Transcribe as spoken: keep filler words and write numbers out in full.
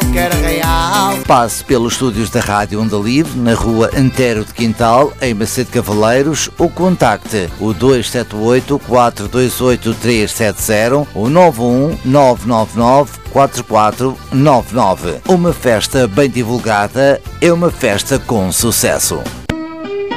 que era real. Passe pelos estúdios da Rádio Onda Livre, na rua Antero de Quintal, em Macedo Cavaleiros, ou contacte o dois sete oito, quatro dois oito, três sete zero ou nove um nove nove nove, quatro quatro nove nove. Uma festa bem divulgada é uma festa com sucesso.